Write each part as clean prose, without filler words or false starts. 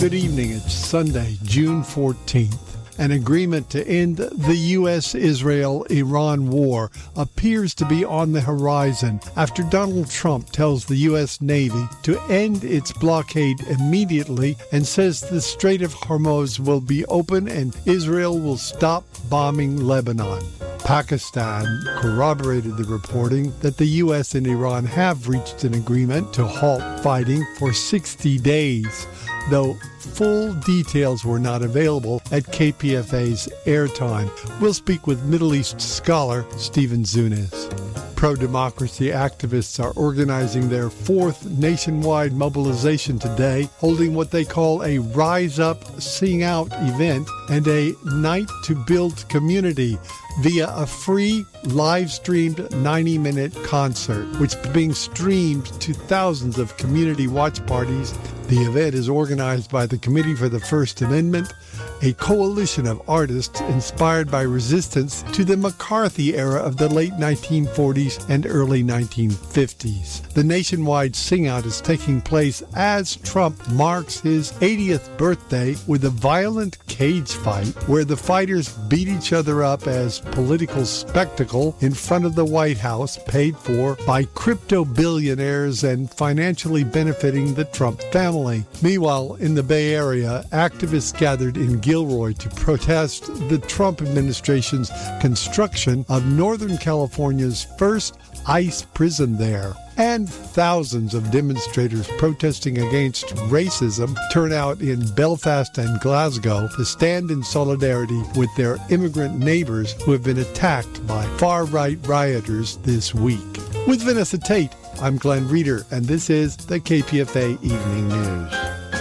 Good evening. It's Sunday, June 14th. An agreement to end the U.S.-Israel-Iran war appears to be on the horizon after Donald Trump tells the U.S. Navy to end its blockade immediately and says the Strait of Hormuz will be open and Israel will stop bombing Lebanon. Pakistan corroborated the reporting that the U.S. and Iran have reached an agreement to halt fighting for 60 days, though full details were not available at KPFA's airtime. We'll speak with Middle East scholar Stephen Zunis. Pro-democracy activists are organizing their fourth nationwide mobilization today, holding what they call a Rise Up, Sing Out event and a Night to Build Community via a free live-streamed 90-minute concert, which is being streamed to thousands of community watch parties. The event is organized by the Committee for the First Amendment, a coalition of artists inspired by resistance to the McCarthy era of the late 1940s and early 1950s. The nationwide sing-out is taking place as Trump marks his 80th birthday with a violent cage fight where the fighters beat each other up as political spectacle in front of the White House, paid for by crypto billionaires and financially benefiting the Trump family. Meanwhile, in the Bay Area, activists gathered in Gilroy to protest the Trump administration's construction of Northern California's first ICE prison there. And thousands of demonstrators protesting against racism turn out in Belfast and Glasgow to stand in solidarity with their immigrant neighbors who have been attacked by far-right rioters this week. With Vanessa Tate, I'm Glenn Reeder, and this is the KPFA Evening News.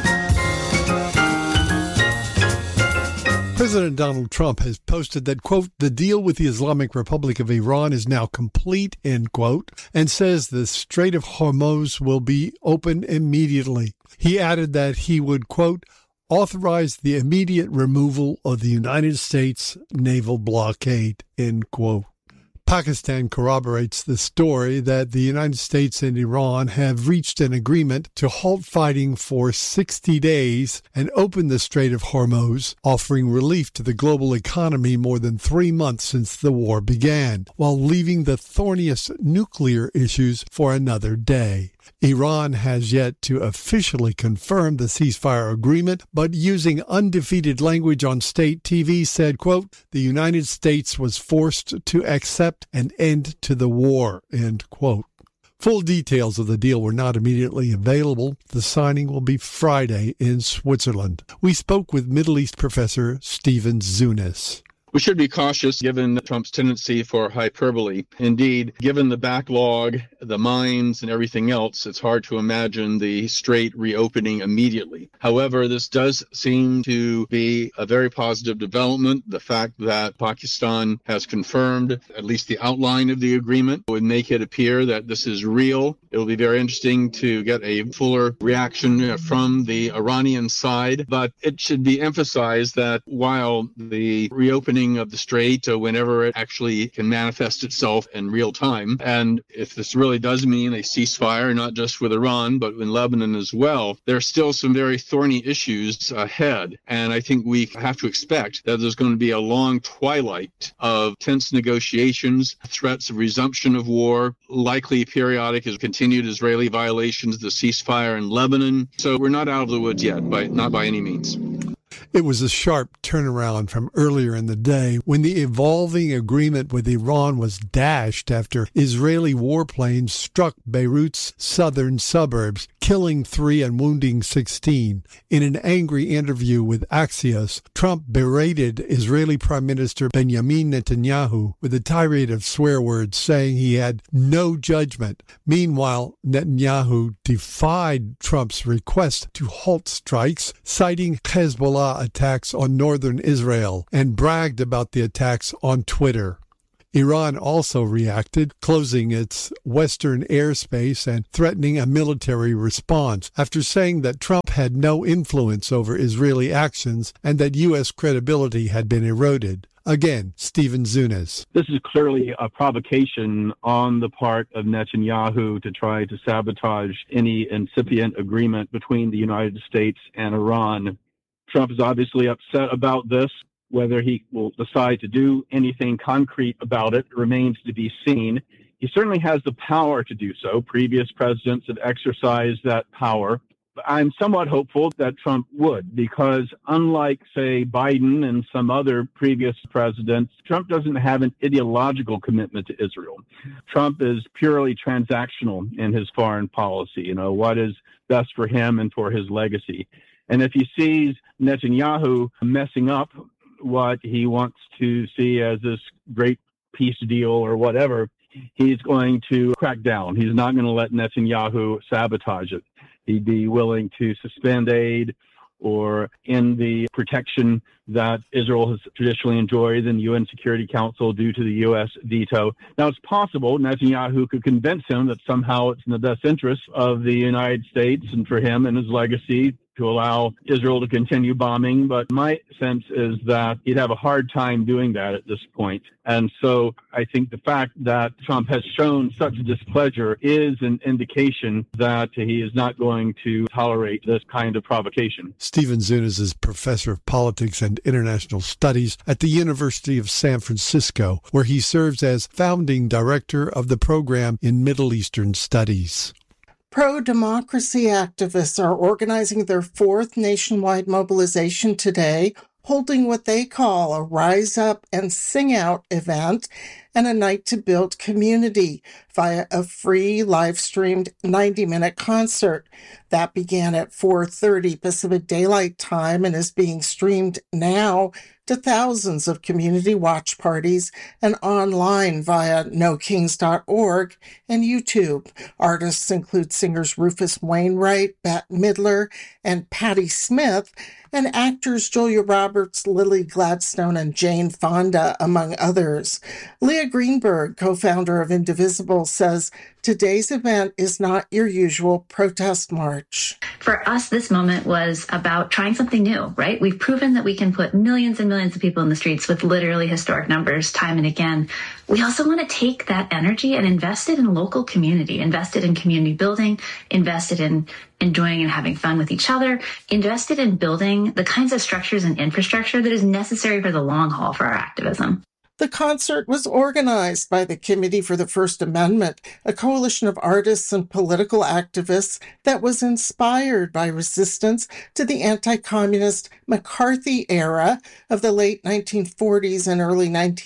President Donald Trump has posted that, quote, the deal with the Islamic Republic of Iran is now complete, end quote, and says the Strait of Hormuz will be open immediately. He added that he would, quote, authorize the immediate removal of the United States naval blockade, end quote. Pakistan corroborates the story that the United States and Iran have reached an agreement to halt fighting for 60 days and open the Strait of Hormuz, offering relief to the global economy more than 3 months since the war began, while leaving the thorniest nuclear issues for another day. Iran has yet to officially confirm the ceasefire agreement, but using undefeated language on state TV said, quote, the United States was forced to accept an end to the war, end quote. Full details of the deal were not immediately available. The signing will be Friday in Switzerland. We spoke with Middle East professor Stephen Zunis. We should be cautious given Trump's tendency for hyperbole. Indeed, given the backlog, the mines, and everything else, it's hard to imagine the strait reopening immediately. However, this does seem to be a very positive development. The fact that Pakistan has confirmed at least the outline of the agreement would make it appear that this is real. It will be very interesting to get a fuller reaction from the Iranian side, but it should be emphasized that while the reopening of the strait, whenever it actually can manifest itself in real time, and if this really does mean a ceasefire, not just with Iran, but in Lebanon as well, there are still some very thorny issues ahead. And I think we have to expect that there's going to be a long twilight of tense negotiations, threats of resumption of war, likely periodic as continued Israeli violations of the ceasefire in Lebanon. So we're not out of the woods yet, not by any means. It was a sharp turnaround from earlier in the day when the evolving agreement with Iran was dashed after Israeli warplanes struck Beirut's southern suburbs, killing 3 and wounding 16. In an angry interview with Axios, Trump berated Israeli Prime Minister Benjamin Netanyahu with a tirade of swear words, saying he had no judgment. Meanwhile, Netanyahu defied Trump's request to halt strikes, citing Hezbollah attacks on northern Israel, and bragged about the attacks on Twitter. Iran also reacted, closing its western airspace and threatening a military response after saying that Trump had no influence over Israeli actions and that U.S. credibility had been eroded. Again, Stephen Zunes. This is clearly a provocation on the part of Netanyahu to try to sabotage any incipient agreement between the United States and Iran. Trump is obviously upset about this. Whether he will decide to do anything concrete about it remains to be seen. He certainly has the power to do so. Previous presidents have exercised that power. I'm somewhat hopeful that Trump would, because unlike, say, Biden and some other previous presidents, Trump doesn't have an ideological commitment to Israel. Trump is purely transactional in his foreign policy, what is best for him and for his legacy. And if he sees Netanyahu messing up what he wants to see as this great peace deal or whatever, he's going to crack down. He's not going to let Netanyahu sabotage it. He'd be willing to suspend aid or end the protection that Israel has traditionally enjoyed in the UN Security Council due to the U.S. veto. Now, it's possible Netanyahu could convince him that somehow it's in the best interest of the United States and for him and his legacy to allow Israel to continue bombing. But my sense is that he'd have a hard time doing that at this point. And so I think the fact that Trump has shown such displeasure is an indication that he is not going to tolerate this kind of provocation. Stephen Zunes is professor of politics and international studies at the University of San Francisco, where he serves as founding director of the program in Middle Eastern Studies. Pro-democracy activists are organizing their fourth nationwide mobilization today, holding what they call a Rise Up and Sing Out event and a night to build community via a free live-streamed 90-minute concert. That began at 4:30 Pacific Daylight Time and is being streamed now to thousands of community watch parties and online via nokings.org and YouTube. Artists include singers Rufus Wainwright, Bette Midler, and Patti Smith, and actors Julia Roberts, Lily Gladstone, and Jane Fonda, among others. Leah Greenberg, co-founder of Indivisible, says today's event is not your usual protest march. For us, this moment was about trying something new, right? We've proven that we can put millions and millions of people in the streets with literally historic numbers time and again. We also want to take that energy and invest it in local community, invest it in community building, invested in enjoying and having fun with each other, invested in building the kinds of structures and infrastructure that is necessary for the long haul for our activism. The concert was organized by the Committee for the First Amendment, a coalition of artists and political activists that was inspired by resistance to the anti-communist McCarthy era of the late 1940s and early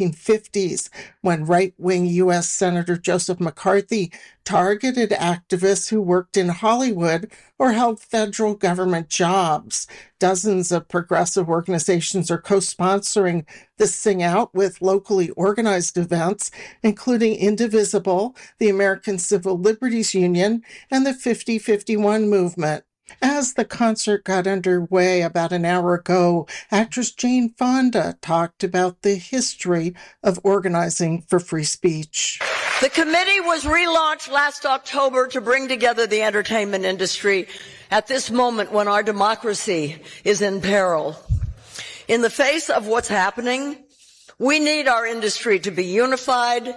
1950s, when right-wing U.S. Senator Joseph McCarthy targeted activists who worked in Hollywood or held federal government jobs. Dozens of progressive organizations are co-sponsoring the Sing Out with locally organized events, including Indivisible, the American Civil Liberties Union, and the 5051 movement. As the concert got underway about an hour ago, actress Jane Fonda talked about the history of organizing for free speech. The committee was relaunched last October to bring together the entertainment industry at this moment when our democracy is in peril. In the face of what's happening, we need our industry to be unified,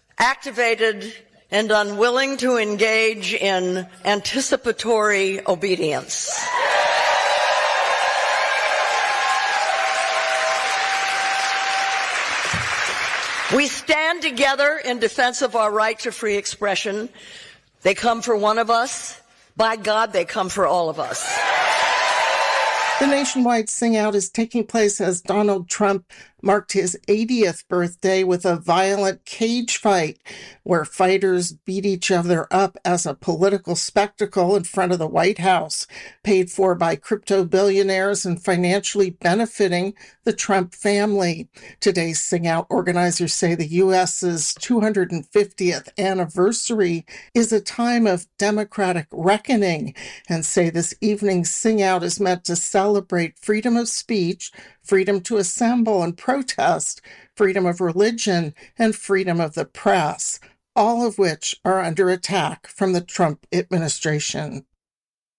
activated, and unwilling to engage in anticipatory obedience. We stand together in defense of our right to free expression. They come for one of us. By God, they come for all of us. The nationwide Sing Out is taking place as Donald Trump marked his 80th birthday with a violent cage fight where fighters beat each other up as a political spectacle in front of the White House, paid for by crypto billionaires and financially benefiting the Trump family. Today's Sing Out organizers say the U.S.'s 250th anniversary is a time of democratic reckoning and say this evening's Sing Out is meant to celebrate freedom of speech, freedom to assemble and protest, freedom of religion, and freedom of the press, all of which are under attack from the Trump administration.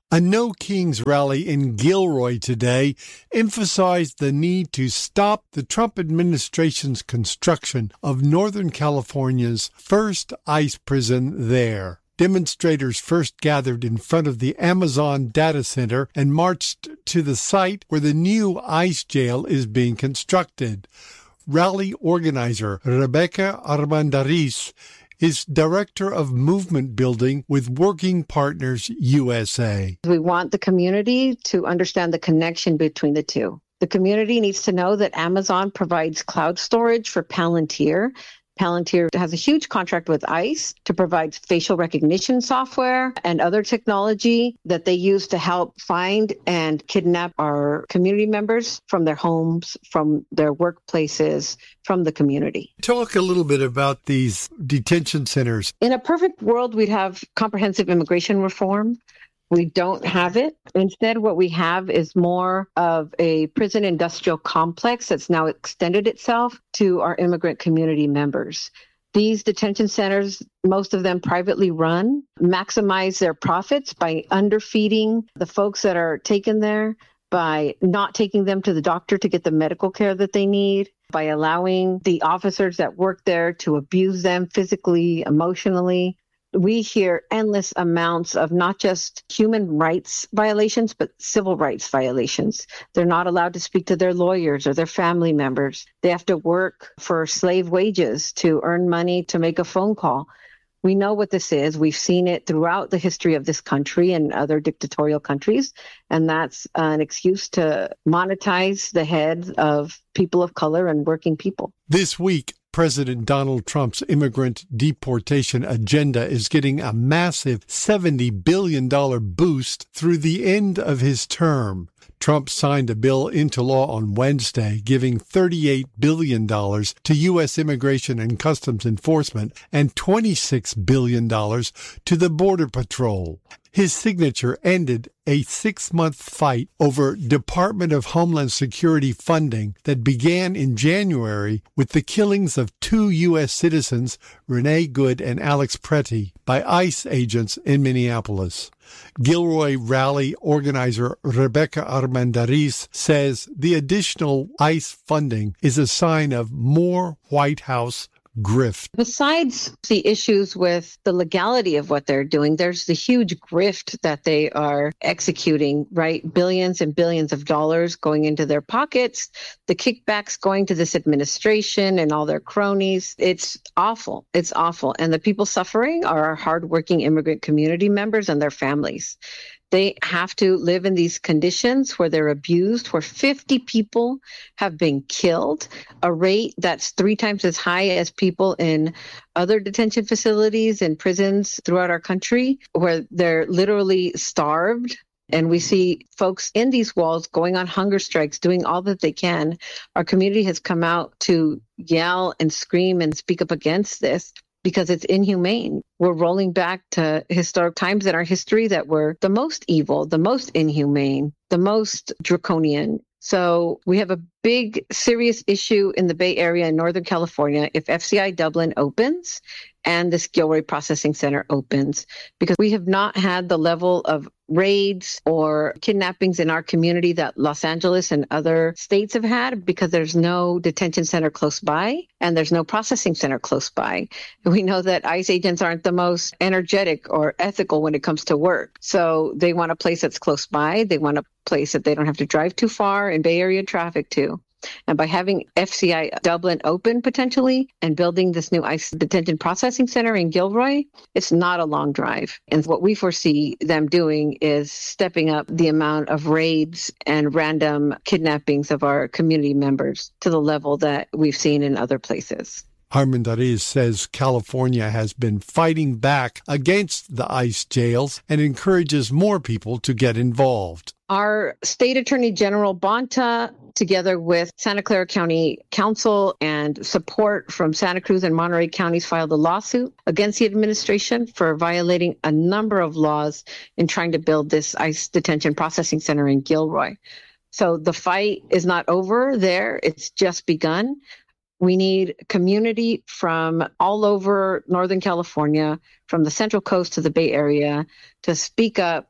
A No Kings rally in Gilroy today emphasized the need to stop the Trump administration's construction of Northern California's first ICE prison there. Demonstrators first gathered in front of the Amazon data center and marched to the site where the new ICE jail is being constructed. Rally organizer Rebecca Armendariz is Director of Movement Building with Working Partners USA. We want the community to understand the connection between the two. The community needs to know that Amazon provides cloud storage for Palantir. Palantir has a huge contract with ICE to provide facial recognition software and other technology that they use to help find and kidnap our community members from their homes, from their workplaces, from the community. Talk a little bit about these detention centers. In a perfect world, we'd have comprehensive immigration reform. We don't have it. Instead, what we have is more of a prison industrial complex that's now extended itself to our immigrant community members. These detention centers, most of them privately run, maximize their profits by underfeeding the folks that are taken there, by not taking them to the doctor to get the medical care that they need, by allowing the officers that work there to abuse them physically, emotionally. We hear endless amounts of not just human rights violations, but civil rights violations. They're not allowed to speak to their lawyers or their family members. They have to work for slave wages to earn money to make a phone call. We know what this is. We've seen it throughout the history of this country and other dictatorial countries. And that's an excuse to monetize the heads of people of color and working people. This week, President Donald Trump's immigrant deportation agenda is getting a massive $70 billion boost through the end of his term. Trump signed a bill into law on Wednesday, giving $38 billion to U.S. Immigration and Customs Enforcement and $26 billion to the Border Patrol. His signature ended a 6-month fight over Department of Homeland Security funding that began in January with the killings of 2 U.S. citizens, Renee Good and Alex Pretty, by ICE agents in Minneapolis. Gilroy rally organizer Rebecca Armendariz says the additional ICE funding is a sign of more White House grift. Besides the issues with the legality of what they're doing, there's the huge grift that they are executing, right? Billions and billions of dollars going into their pockets, the kickbacks going to this administration and all their cronies. It's awful. It's awful. And the people suffering are our hardworking immigrant community members and their families. They have to live in these conditions where they're abused, where 50 people have been killed, a rate that's 3 times as high as people in other detention facilities and prisons throughout our country, where they're literally starved. And we see folks in these walls going on hunger strikes, doing all that they can. Our community has come out to yell and scream and speak up against this, because it's inhumane. We're rolling back to historic times in our history that were the most evil, the most inhumane, the most draconian. So we have a big, serious issue in the Bay Area in Northern California if FCI Dublin opens and this Gilroy Processing Center opens, because we have not had the level of raids or kidnappings in our community that Los Angeles and other states have had, because there's no detention center close by and there's no processing center close by. We know that ICE agents aren't the most energetic or ethical when it comes to work. So they want a place that's close by. They want a place that they don't have to drive too far in Bay Area traffic to. And by having FCI Dublin open potentially and building this new ICE detention processing center in Gilroy, it's not a long drive. And what we foresee them doing is stepping up the amount of raids and random kidnappings of our community members to the level that we've seen in other places. Armendariz says California has been fighting back against the ICE jails and encourages more people to get involved. Our State Attorney General Bonta, together with Santa Clara County Council and support from Santa Cruz and Monterey counties, filed a lawsuit against the administration for violating a number of laws in trying to build this ICE detention processing center in Gilroy. So the fight is not over there. It's just begun. We need community from all over Northern California, from the Central Coast to the Bay Area, to speak up,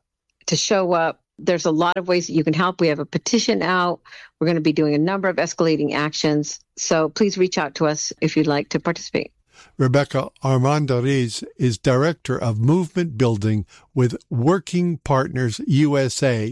to show up. There's a lot of ways that you can help. We have a petition out. We're going to be doing a number of escalating actions. So please reach out to us if you'd like to participate. Rebecca Armendariz is Director of Movement Building with Working Partners USA.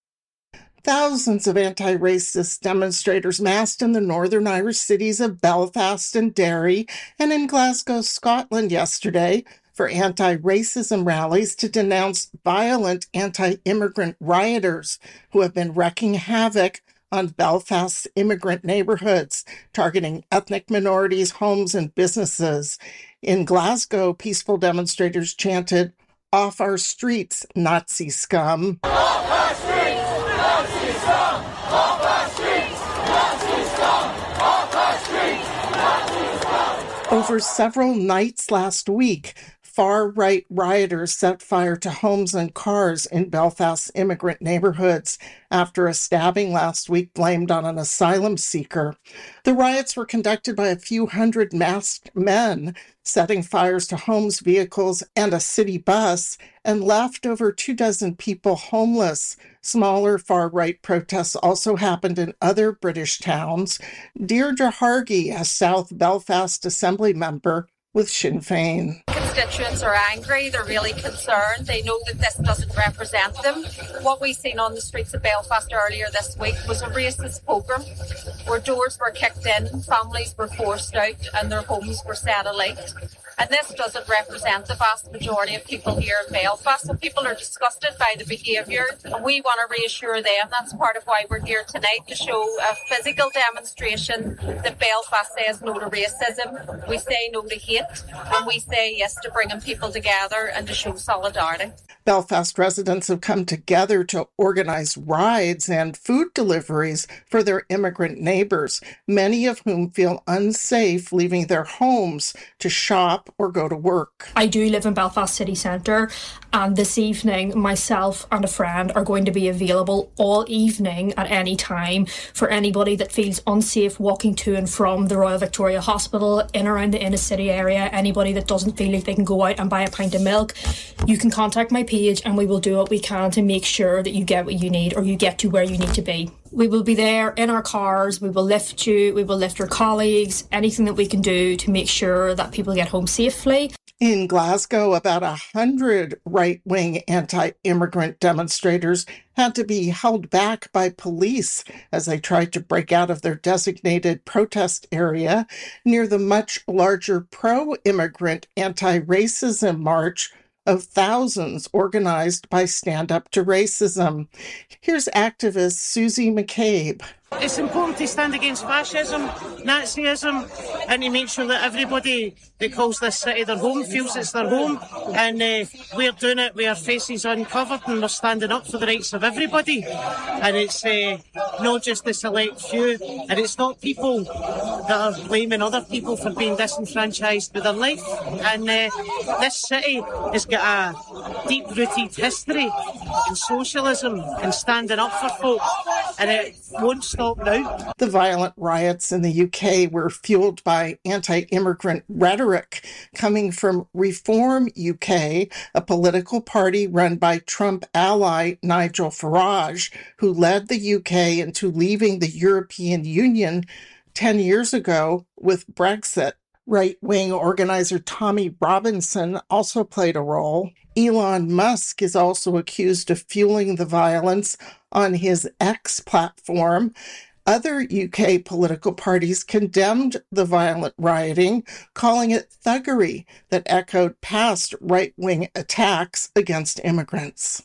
Thousands of anti-racist demonstrators massed in the Northern Irish cities of Belfast and Derry and in Glasgow, Scotland yesterday for anti-racism rallies to denounce violent anti-immigrant rioters who have been wreaking havoc on Belfast's immigrant neighborhoods, targeting ethnic minorities, homes, and businesses. In Glasgow, peaceful demonstrators chanted, "Off our streets, Nazi scum." Off our streets, Nazi scum! Off our streets, Nazi scum! Off our streets, Nazi scum! Over several nights last week, far-right rioters set fire to homes and cars in Belfast's immigrant neighborhoods after a stabbing last week blamed on an asylum seeker. The riots were conducted by a few hundred masked men, setting fires to homes, vehicles, and a city bus, and left over 24 people homeless. Smaller far-right protests also happened in other British towns. Deirdre Hargy, a South Belfast Assembly member with Sinn Féin. Constituents are angry, they're really concerned, they know that this doesn't represent them. What we seen on the streets of Belfast earlier this week was a racist pogrom where doors were kicked in, families were forced out and their homes were set alight. And this doesn't represent the vast majority of people here in Belfast. So people are disgusted by the behaviour and we want to reassure them. That's part of why we're here tonight, to show a physical demonstration that Belfast says no to racism, we say no to hate, and we say yes to bringing people together and to show solidarity. Belfast residents have come together to organize rides and food deliveries for their immigrant neighbors, many of whom feel unsafe leaving their homes to shop or go to work. I do live in Belfast city centre, and this evening myself and a friend are going to be available all evening at any time for anybody that feels unsafe walking to and from the Royal Victoria Hospital, in around the inner city area, anybody that doesn't feel like they can go out and buy a pint of milk. You can contact my page and we will do what we can to make sure that you get what you need or you get to where you need to be. We will be there in our cars, we will lift you, we will lift your colleagues, anything that we can do to make sure that people get home safely. In Glasgow, about 100 right-wing anti-immigrant demonstrators had to be held back by police as they tried to break out of their designated protest area near the much larger pro-immigrant anti-racism march of thousands organized by Stand Up to Racism. Here's activist Susie McCabe. It's important to stand against fascism, Nazism, and to make sure that everybody that calls this city their home feels it's their home. And we're doing it with our faces uncovered and we're standing up for the rights of everybody. And it's not just the select few, and it's not people that are blaming other people for being disenfranchised with their life. And this city has got a deep-rooted history in socialism and standing up for folk, and it won't stop now. The violent riots in the UK were fueled by anti-immigrant rhetoric coming from Reform UK, a political party run by Trump ally Nigel Farage, who led the UK into leaving the European Union 10 years ago with Brexit. Right-wing organizer Tommy Robinson also played a role. Elon Musk is also accused of fueling the violence on his X platform. Other UK political parties condemned the violent rioting, calling it thuggery that echoed past right-wing attacks against immigrants.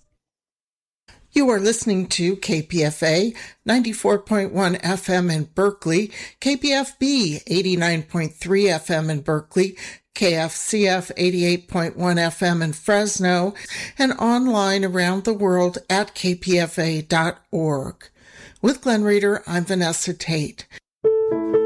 You are listening to KPFA 94.1 FM in Berkeley, KPFB 89.3 FM in Berkeley, KFCF 88.1 FM in Fresno, and online around the world at kpfa.org. With Glen Reader, I'm Vanessa Tate.